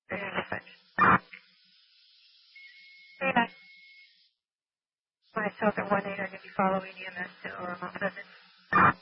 Very much. Hey, myself at 1-8 are going to be following EMS to Mount Pleasant.